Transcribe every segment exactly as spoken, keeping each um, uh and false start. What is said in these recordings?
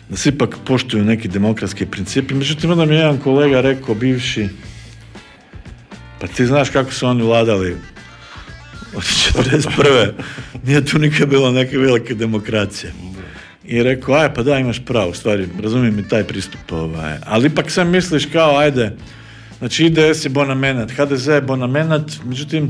da se ipak poštuju neki demokratski principi. Međutim, onda mi je jedan kolega rekao, bivši, pa ti znaš kako su oni vladali od četrdeset prve Nije tu nikad bilo neke velike demokracije. I rekao, aj pa da, imaš pravo, u stvari, razumijem i taj pristup. Ovaj. Ali ipak sam misliš kao, ajde, znači I D S je bonamenat, H D Z je bonamenat, međutim,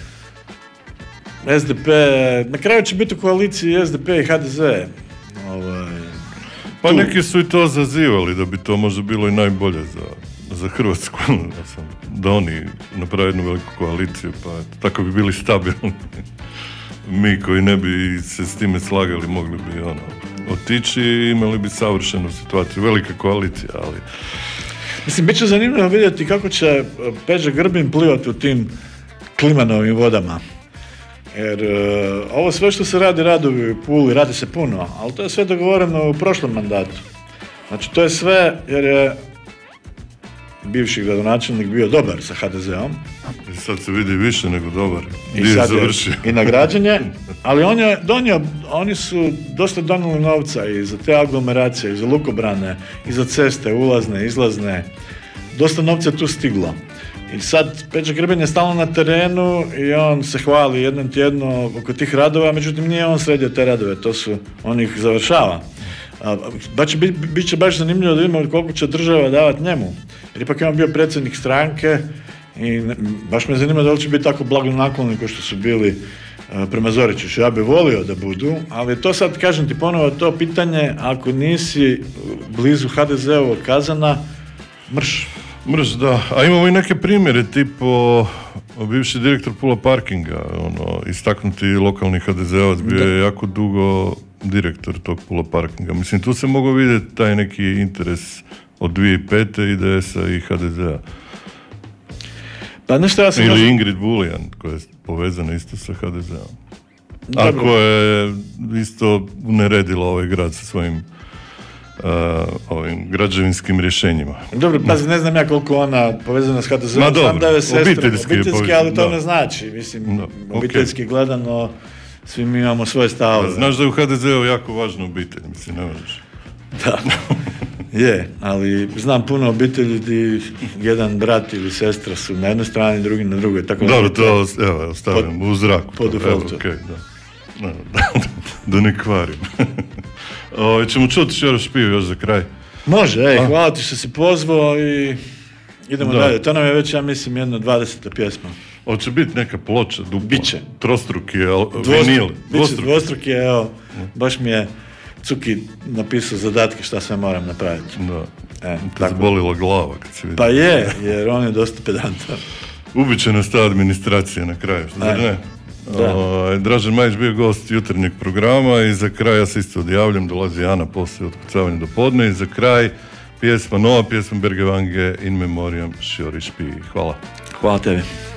S D P, na kraju će biti u koaliciji S D P i H D Z. Ovaj, pa tu. Neki su i to zazivali, da bi to možda bilo i najbolje za, za Hrvatsku, da oni naprave jednu veliku koaliciju, pa tako bi bili stabilni. Mi koji ne bi se s time slagali, mogli bi ono, otići i imali bi savršenu situaciju, velika koalicija, ali... Mislim, bit će zanimljivo vidjeti kako će Peđa Grbin plivati u tim Klimanovim vodama. Jer uh, ovo sve što se radi, radovi u Puli, radi se puno, ali to je sve dogovoreno u prošlom mandatu. Znači, to je sve jer je bivši gradonačelnik bio dobar sa H D Z-om. I sad se vidi više nego dobar. I sad je i nagrađen je, ali on je donio, oni su dosta donijeli novca i za te aglomeracije, i za lukobrane, i za ceste, ulazne, izlazne. Dosta novca je tu stiglo. I sad Peđa Grbin je stalno na terenu i on se hvali jednom tjedno oko tih radova, međutim nije on sredio te radove, to su, on ih završava. Ba će, bit, bit će baš zanimljivo da vidimo koliko će država davati njemu. Jer ipak je on bio predsjednik stranke i ne, baš me zanima da li će biti tako blagonakloni kao što su bili uh, prema Zoriću. Ja bih volio da budu, ali to sad, kažem ti ponovo, to pitanje, ako nisi blizu H D Z-ovog kazana, mrš. Mrš, da. A imamo i neke primjere, tipo bivši direktor Pula Parkinga, ono, istaknuti lokalni H D Z-ovac, bio je jako dugo direktor tog Pula Parkinga. Mislim, tu se mogu vidjeti taj neki interes od dvije tisuće pete I D S-a i H D Z-a. Pa nešto ja sam... Ili možda... Ingrid Buljan, koja je povezana isto sa H D Z-om. A koja je isto uneredila ovaj grad sa svojim Uh, ovim građevinskim rješenjima. Dobro, pazi, ne znam ja koliko ona povezana s H D Z-om, Ma znam da je sestra, obiteljski, obiteljski ali to da. ne znači, mislim, Da, obiteljski okay. gledano, svi mi imamo svoje stavove. Znaš da je u H D Z-u jako važna obitelj, mislim, ne možeš. Da, je, ali znam puno obitelji gdje jedan brat ili sestra su na jednoj strani, drugi na drugoj. Tako dobro, da to evo, stavim pod, u zraku. Po defaultu. Okay, da. No, da, da ne kvarim. O, ćemo čuti Šero Špiju još za kraj. Može, ej, hvala ti što si pozvao i idemo da. dalje. To nam je već, ja mislim, jedna dvadeseta pjesma. Hoće biti neka ploča, dupla. Biće. Trostruki, vinil. Biće dvostruki, evo, baš mi je Cuki napisao zadatke šta sve moram napraviti. Da. E, te zbolila glava kad si vidio. Pa je, jer on je dosta pedantan. Ubit će nas ta administracija na kraju, zar ne? O, Dražen Majić bio gost jutarnjeg programa i za kraj ja se isto odjavljam, dolazi Ana poslije otkucavanja do podne i za kraj pjesma, nova pjesma Berge Vange In Memoriam Šori Špiji. Hvala. Hvala tebi.